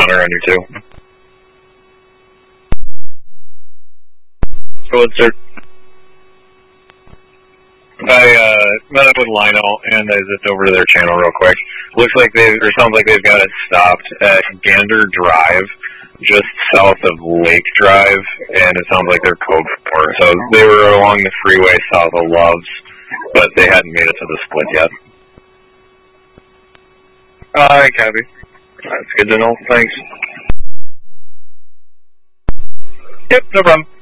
counter on you, too. So what's their... I met up with Lionel and I zipped over to their channel real quick. Looks like sounds like they've got it stopped at Gander Drive, just south of Lake Drive, and it sounds like they're code 4. So they were along the freeway south of Loves, but they hadn't made it to the split yet. Alright, copy. That's good to know. Thanks. Yep, no problem.